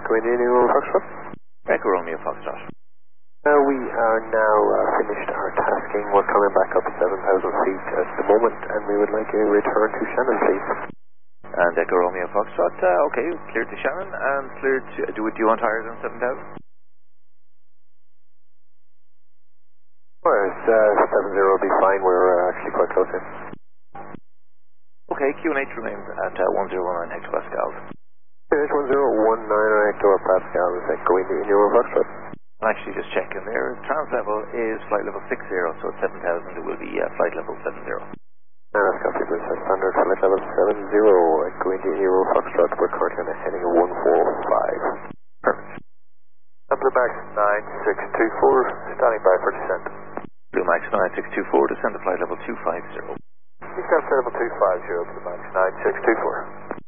Echo India Romeo Foxtrot. Echo Romeo Foxtrot. We are now finished our tasking. We're coming back up 7,000 feet at the moment, and we would like a return to Shannon, please. And Echo Romeo Foxtrot, okay, cleared to Shannon, and cleared to, do you want higher than 7,000? Whereas 70 will be fine, we're actually quite close in. Okay, QNH remains at 109 hectopascals. QNH 1019 hectopascals, Echo India Romeo Foxtrot. I'm actually just checking there. Trans level is flight level 60, so at 7,000 it will be flight level 70. That's copy, Princess Standard, flight level 70, Echo India Romeo Foxtrot. We're currently on a heading of 145. Perfect. Blue Max 9624, standing by for descent. Blue Max 9624, descend to flight level 250. You've got flight level 250, Blue Max 9624.